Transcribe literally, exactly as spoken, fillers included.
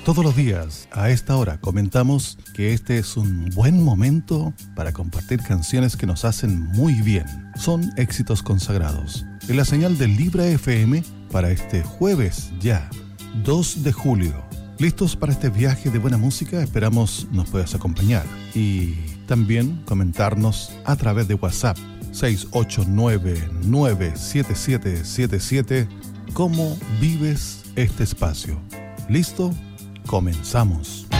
Todos los días, a esta hora, comentamos que este es un buen momento para compartir canciones que nos hacen muy bien. Son éxitos consagrados. En la señal de Libra F M para este jueves ya, dos de julio. ¿Listos para este viaje de buena música? Esperamos nos puedas acompañar. Y también comentarnos a través de WhatsApp seis ocho nueve, nueve siete siete siete siete cómo vives este espacio. ¿Listo? Comenzamos.